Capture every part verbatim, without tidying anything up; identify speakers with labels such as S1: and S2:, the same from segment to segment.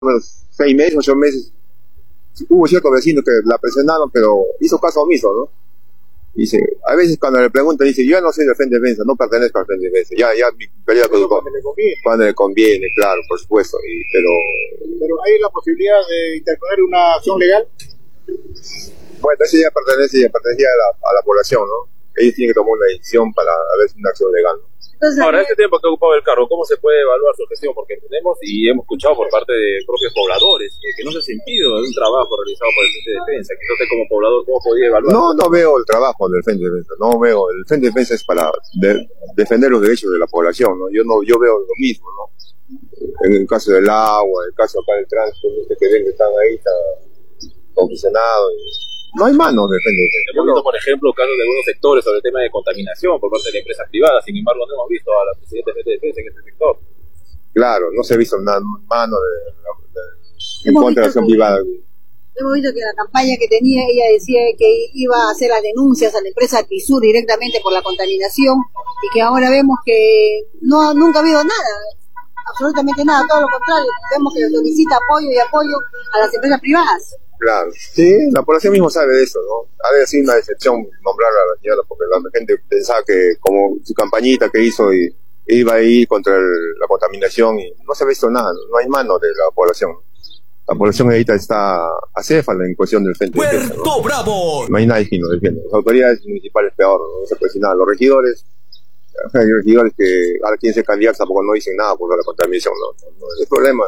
S1: unos seis meses, ocho meses, hubo ciertos vecinos que la presionaron, pero hizo caso omiso, ¿no? Dice, a veces cuando le preguntan, dice, yo no soy del Frente de Defensa, no pertenezco al Frente de Defensa, ya, ya, mi pelea con
S2: cuando le conviene.
S1: Cuando le conviene, claro, por supuesto, y, pero...
S2: Pero hay la posibilidad de interponer una acción legal.
S1: Bueno, eso ya pertenece, ya pertenecía a la, a la población, ¿no? Ellos tienen que tomar una decisión para ver si una acción legal, ¿no?
S3: Entonces, ahora, este tiempo que ha ocupado el cargo, ¿cómo se puede evaluar su gestión? Porque entendemos y hemos escuchado por parte de propios pobladores que, que no se ha sentido de un trabajo realizado por el Frente de Defensa. Que usted como poblador, ¿cómo podría evaluar?
S1: No, no veo el trabajo del Frente de Defensa, no veo. El Frente de Defensa es para de, defender los derechos de la población, ¿no? Yo no, yo veo lo mismo, ¿no? En el caso del agua, en el caso acá del tránsito, que ven que están ahí, está confusionado. No hay manos de Frente de Defensa.
S3: Hemos visto, por ejemplo, casos de algunos sectores sobre el tema de contaminación por parte de empresas privadas. Sin embargo, no hemos visto a la presidenta del Frente de Defensa en este sector.
S1: Claro, no se ha visto nada mano de, de, de, en contra de la acción privada.
S4: Hemos visto que en la campaña que tenía, ella decía que iba a hacer las denuncias a la empresa Tizú directamente por la contaminación, y que ahora vemos que no nunca ha habido nada, absolutamente nada, todo lo contrario. Vemos que solicita apoyo y apoyo a las empresas privadas.
S1: Claro, sí, la población mismo sabe de eso, ¿no? Ha de sido una decepción nombrar a la señora, porque la gente pensaba que como su campañita que hizo y iba a ir contra el, la contaminación, y no se ha visto nada, no hay mano de la población. La población ahorita está acéfala en cuestión del Frente de Defensa, ¿no?
S5: ¡Bravo!
S1: No hay nadie que nos defienda. Las autoridades municipales peor, no se puede decir nada. Los regidores, hay regidores que ahora quieren ser candidatos, tampoco no dicen nada por la contaminación, ¿no? No, es el problema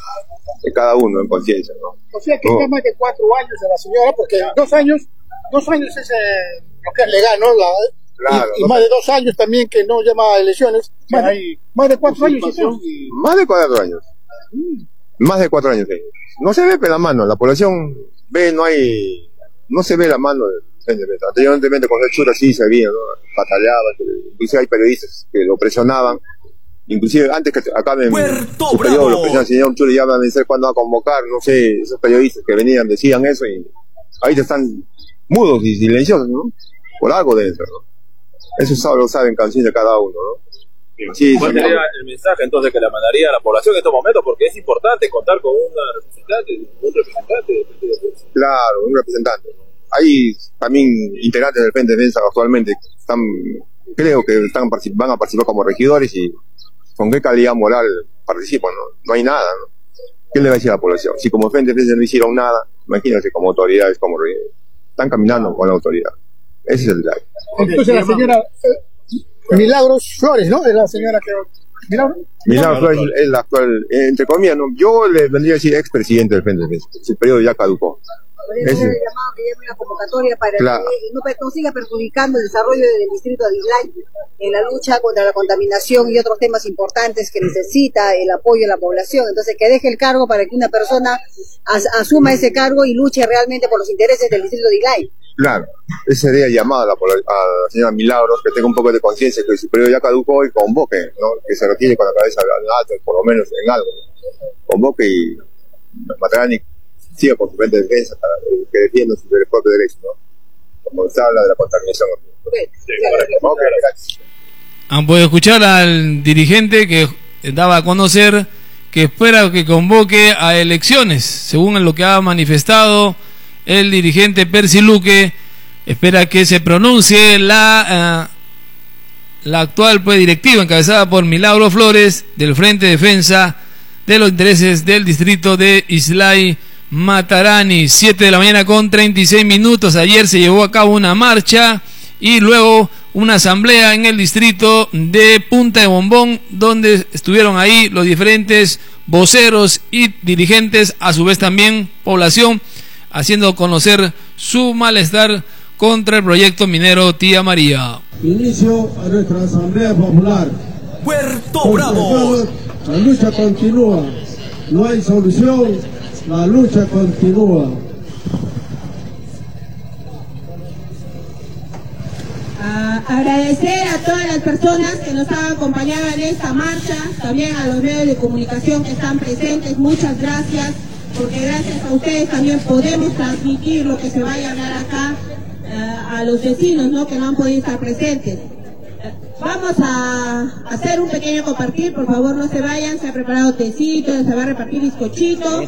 S1: de cada uno en conciencia, ¿no?
S2: O sea que no. Está más de cuatro años de la señora, porque dos años, dos años es eh, lo que es legal, ¿no? La,
S1: claro,
S2: y, y
S1: no,
S2: más de dos años también que no llama a elecciones, más, hay más de cuatro años.
S1: Y... Más de cuatro años. Mm. Más de cuatro años. Sí. No se ve la mano, la población ve, no hay, no se ve la mano del Frente de Defensa. Anteriormente con el Chura sí se veía, ¿no? Batallaba, inclusive hay periodistas que lo presionaban. Inclusive antes que acaben su periodo, lo presionan, señor Chura, ya va a vencer cuándo va a convocar, no sé, esos periodistas que venían decían eso y ahorita están mudos y silenciosos, ¿no? Por algo dentro, ¿no? Eso solo lo saben conciencia cada uno, ¿no?
S3: Sí, ¿cuál sería el mensaje entonces que le mandaría a la población en estos momentos? Porque es importante contar con una representante, un representante del Frente de Defensa.
S1: Claro, un representante, ¿no? Hay también integrantes del Frente de Defensa actualmente, están, creo que están van a participar como regidores, y con qué calidad moral participan, ¿no? No hay nada, ¿no? ¿Qué le va a decir a la población? Si como Frente de Defensa no hicieron nada, imagínense como autoridades, como están caminando con la autoridad. Ese es el detalle.
S2: Entonces la señora eh, Milagros Flores, ¿no? Es la señora que... Milagros,
S1: Milagros Flores es la actual, entre comillas, ¿no? Yo le vendría a decir expresidente del Frente de Defensa. El periodo ya caducó.
S4: Podría ser llamado que llame una convocatoria para claro. que no, no siga perjudicando el desarrollo del distrito de Islay en la lucha contra la contaminación y otros temas importantes que necesita el apoyo de la población. Entonces, que deje el cargo para que una persona as, asuma ese cargo y luche realmente por los intereses del distrito de Islay.
S1: Claro, ese sería llamado a la, a la señora Milagros, que tenga un poco de conciencia que su periodo ya caducó y convoque, ¿no? Que se retire con la cabeza alta, por lo menos en algo, ¿no? Convoque y Matarani siga con su Frente de Defensa para que defienda sus propios derechos, ¿no? Como se habla de la contaminación. Sí,
S5: okay, Han podido escuchar al dirigente que daba a conocer que espera que convoque a elecciones, según lo que ha manifestado el dirigente Percy Luque. Espera que se pronuncie la uh, la actual pues, directiva encabezada por Milagros Flores del Frente de Defensa de los intereses del distrito de Islay Matarani. Siete de la mañana con treinta y seis minutos. Ayer se llevó a cabo una marcha y luego una asamblea en el distrito de Punta de Bombón, donde estuvieron ahí los diferentes voceros y dirigentes, a su vez también población, haciendo conocer su malestar contra el proyecto minero Tía María.
S6: Inicio a nuestra asamblea popular.
S5: Puerto Bravo.
S6: La lucha continúa, no hay solución, la lucha continúa.
S7: Uh, agradecer a todas las personas que nos han acompañado en esta marcha, también a los medios de comunicación que están presentes, muchas gracias, porque gracias a ustedes también podemos transmitir lo que se vaya a hablar acá uh, a los vecinos, ¿no?, que no han podido estar presentes. Uh, Vamos a hacer un pequeño compartir, por favor no se vayan, se ha preparado tecito, se va a repartir bizcochito.